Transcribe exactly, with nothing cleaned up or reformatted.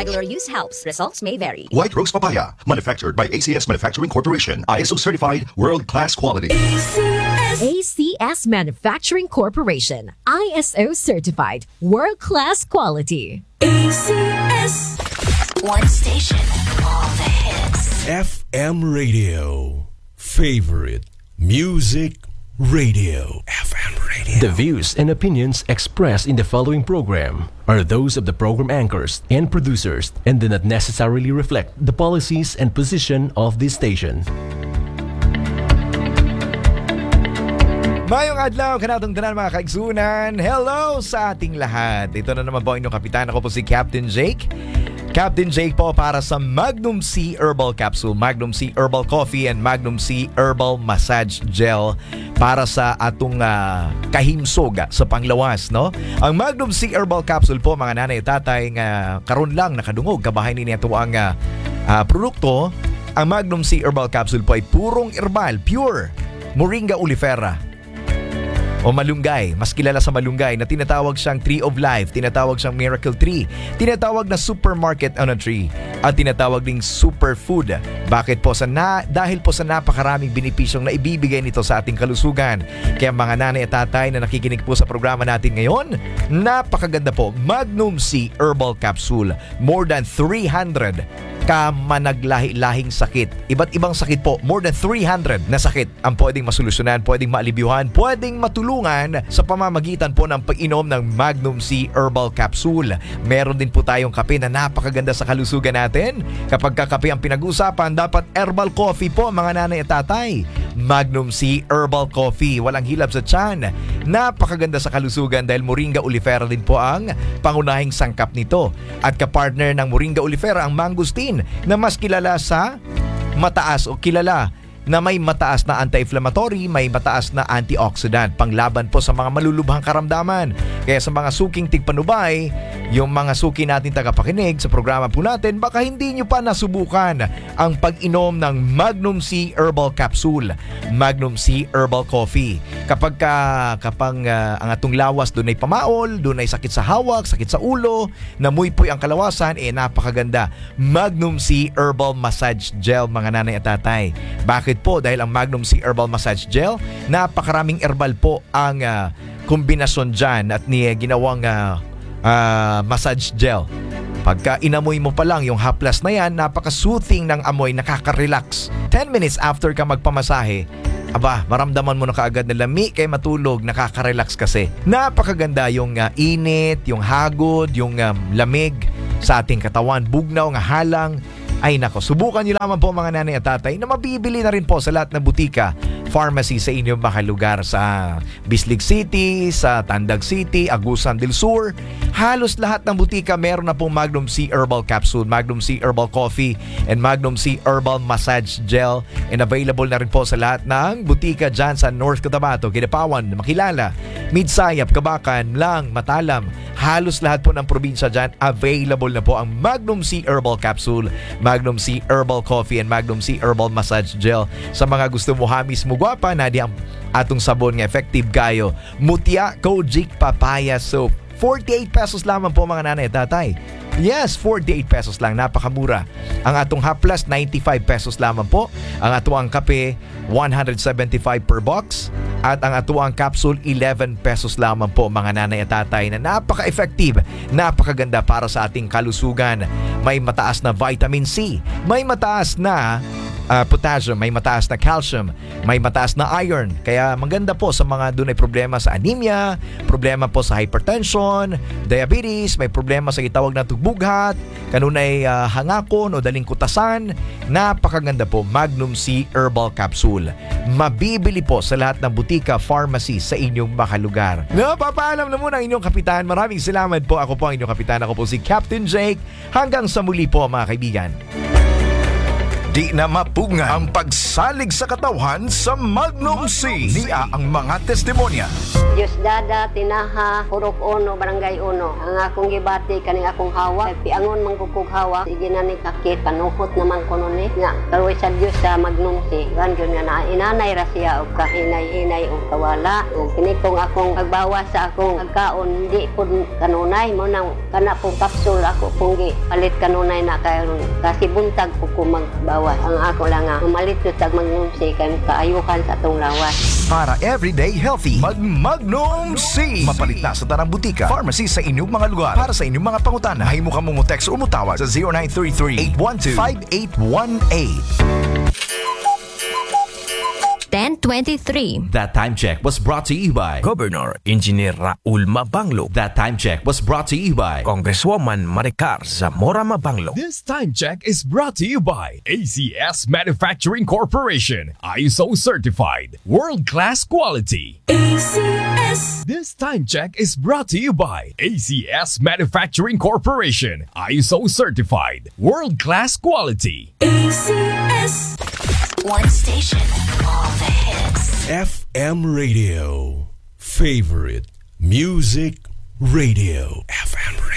Regular use helps. Results may vary. White Rose Papaya, manufactured by A C S Manufacturing Corporation. I S O certified, world-class quality. A C S. A C S Manufacturing Corporation. I S O certified, world-class quality. A C S. One station, all the hits. F M Radio. Favorite Music Radio. F M Radio. The views and opinions expressed in the following program are those of the program anchors and producers and do not necessarily reflect the policies and position of this station. Mayong adlaw, kanatong tanan mga kaigsunan. Hello sa ating lahat. Ito na naman po inyong kapitan. Ako po si Captain Jake. Captain Jake po para sa Magnum C Herbal Capsule, Magnum C Herbal Coffee, and Magnum C Herbal Massage Gel para sa atong uh, kahimsog sa panglawas, no? Ang Magnum C Herbal Capsule po, mga nanay at tatay, nga karon lang nakadungog kabahay ni ito ang uh, uh, produkto. Ang Magnum C Herbal Capsule po ay purong herbal, pure Moringa oleifera o malunggay, mas kilala sa malunggay na tinatawag siyang Tree of Life, tinatawag siyang Miracle Tree, tinatawag na Supermarket on a Tree, at tinatawag ding Superfood. Bakit po? Sa na, dahil po sa napakaraming benepisyong na ibibigay nito sa ating kalusugan. Kaya mga nanay at tatay na nakikinig po sa programa natin ngayon, napakaganda po. Magnum C Herbal Capsule, more than three hundred kamanaglahi-lahing sakit. Iba't ibang sakit po, more than three hundred na sakit ang pwedeng masolusyonan, pwedeng maalibyuhan, pwedeng matulungan sa pamamagitan po ng pag-inom ng Magnum C Herbal Capsule. Meron din po tayong kape na napakaganda sa kalusugan natin. Kapag kakape ang pinag-usapan, dapat herbal coffee po mga nanay at tatay. Magnum C Herbal Coffee, walang hilab sa tiyan. Napakaganda sa kalusugan dahil Moringa oleifera din po ang pangunahing sangkap nito. At kapartner ng Moringa oleifera ang mangosteen, na mas kilala sa mataas o kilala na may mataas na anti-inflammatory, may mataas na antioxidant, panglaban po sa mga malulubhang karamdaman. Kaya sa mga suking tigpanubay, yung mga suki natin tagapakinig sa programa po natin, baka hindi nyo pa nasubukan ang pag-inom ng Magnum C Herbal Capsule, Magnum C Herbal Coffee. Kapag ka, kapag uh, ang atong lawas doon ay pamaol, doon ay sakit sa hawak, sakit sa ulo, namuypoy ang kalawasan, eh napakaganda. Magnum C Herbal Massage Gel, mga nanay at tatay. Bakit po? Dahil ang Magnum C Herbal Massage Gel, napakaraming herbal po ang uh, kombinasyon dyan at ni uh, ginawang uh, uh, massage gel. Pagka inamoy mo pa lang yung haplas na yan, napaka-soothing ng amoy, nakaka-relax. ten minutes after ka magpamasahe, aba, maramdaman mo na kaagad na lami kay matulog, nakaka-relax kasi. Napakaganda yung uh, init, yung hagod, yung um, lamig sa ating katawan, bugnaw, nga halang. Ay nako, subukan nyo lamang po mga nanay at tatay na mabibili na rin po sa lahat ng butika, pharmacy sa inyong mga lugar sa Bislig City, sa Tandag City, Agusan del Sur. Halos lahat ng butika meron na pong Magnum C Herbal Capsule, Magnum C Herbal Coffee, and Magnum C Herbal Massage Gel. And available na rin po sa lahat ng butika dyan sa North Cotabato, Kidapawan, Makilala, Midsayap, Kabakan, Lang, Matalam. Halos lahat po ng probinsya dyan, available na po ang Magnum C Herbal Capsule, Magnum C Herbal Coffee, and Magnum C Herbal Massage Gel. Sa mga gusto mo hamis mo gwapa, na di ang atong sabon nga effective kayo, Mutya Kojic Papaya Soap. forty-eight pesos lamang po mga nanay at tatay. Yes, forty-eight pesos lang, napakamura. Ang atong haplas, ninety-five pesos lamang po. Ang atuang kape, one hundred seventy-five per box. At ang atuang capsule, eleven pesos lamang po mga nanay at tatay, na napaka-effective, napakaganda para sa ating kalusugan. May mataas na vitamin C, may mataas na uh, potassium, may mataas na calcium, may mataas na iron. Kaya maganda po sa mga doon ay problema sa anemia, problema po sa hypertension, diabetes, may problema sa itawag na tugbughat, kanunay uh, hangakon o daling kutasan. Napakaganda po, Magnum C Herbal Capsule. Mabibili po sa lahat ng butika, pharmacy sa inyong makalugar. Napapaalam na muna ang inyong kapitan. Maraming salamat po. Ako po ang inyong kapitan. Ako po si Captain Jake. Hanggang sa muli po mga kaibigan. Di na mapungan ang pagsalig sa katawan sa Magnum C. Niya ang mga testimonya. Diyos dada, tinaha, Purok Uno, Barangay Uno. Ang akong gibati, kaning akong hawa. Piangon mangkukog hawa. Sige na ni kakit, panuhot naman ko nun eh. Nga, karoy sa Diyos sa Magnum C. Gan yun nga na, inanay ra siya o kahinay-hinay o kawala. O kinikong akong pagbawas sa akong agkaon, hindi po kanunay mo nang kana pong kapsul ako pong palit kanunay na kayo. Kasi buntag po ko magbawas. Ang ako lang nga, umalit yun sa Magnum C, kaya kaayukan sa itong lawas. Para everyday healthy, mag Magnum C. Mapalit na sa tanang butika, pharmacy sa inyong mga lugar. Para sa inyong mga pangutana, ay mo ka mong text o mutawag sa zero nine three three, eight one two, five eight one eight. ten twenty-three. That time check was brought to you by Governor Engineer Raul Mabanglo. That time check was brought to you by Congresswoman Maricar Zamora Mabanglo. This time check is brought to you by A C S Manufacturing Corporation, I S O certified, world-class quality. A C S. This time check is brought to you by A C S Manufacturing Corporation, I S O certified, world-class quality. A C S. One station, all the hits. F M Radio. Favorite Music Radio. F M Radio.